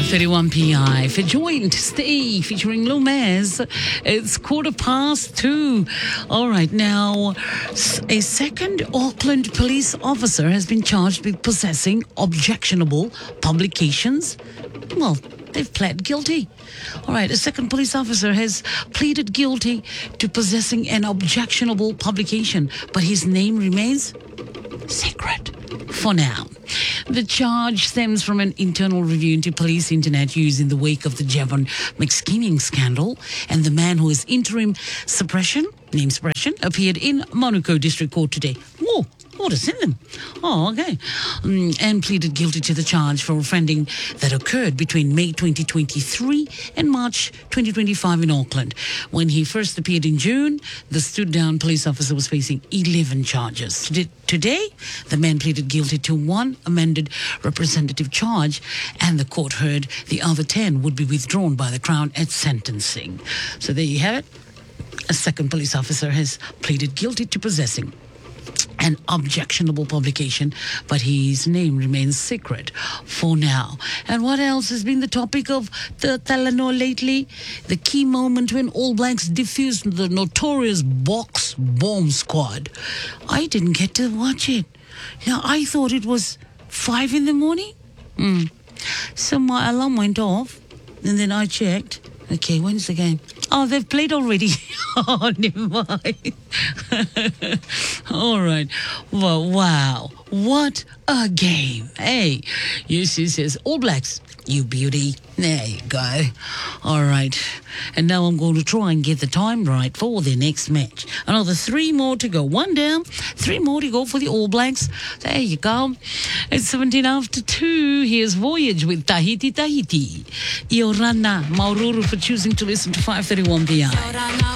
5:31 PI for Joint Stay featuring Lomez. It's 2:15. All right, now a second Auckland police officer has been charged with possessing objectionable publications. Well, they've pled guilty. All right, a second police officer has pleaded guilty to possessing an objectionable publication, but his name remains secret for now. The charge stems from an internal review into police internet use in the wake of the Javon McSkimming scandal, and the man who is name suppression, appeared in Manukau District Court today. Whoa! What is in them? Oh, okay. And pleaded guilty to the charge for offending that occurred between May 2023 and March 2025 in Auckland. When he first appeared in June, the stood-down police officer was facing 11 charges. Today, the man pleaded guilty to one amended representative charge, and the court heard the other 10 would be withdrawn by the Crown at sentencing. So there you have it. A second police officer has pleaded guilty to possessing an objectionable publication, but his name remains secret for now. And what else has been the topic of the Talanoa lately? The key moment when All Blacks defused the notorious Box Bomb Squad. I didn't get to watch it. Now, I thought it was 5 in the morning. So my alarm went off, and then I checked. Okay, when's the game? Oh, they've played already. Oh, never mind. All right. Well, wow. What a game. Hey, UC says, All Blacks, you beauty. There you go. All right. And now I'm going to try and get the time right for their next match. Another 3 more to go. 1 down, 3 more to go for the All Blacks. There you go. It's 17 after 2. Here's Voyage with Tahiti Tahiti. Iorana Maururu for choosing to listen to 5:31 PI.